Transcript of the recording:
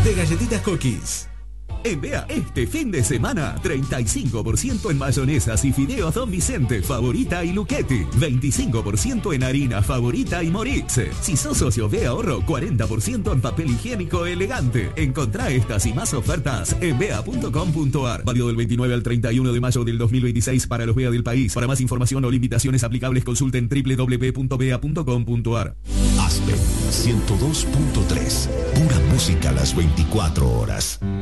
de galletitas Cookies. En Bea, este fin de semana, 35% en mayonesas y fideos Don Vicente, Favorita y Luchetti. 25% en harina Favorita y Moritz. Si sos socio Bea Ahorro, 40% en papel higiénico Elegante. Encontrá estas y más ofertas en bea.com.ar. Válido del 29 al 31 de mayo del 2026 para los Bea del país. Para más información o limitaciones aplicables, consulten www.bea.com.ar. Aspen 102.3. Pura música a las 24 horas.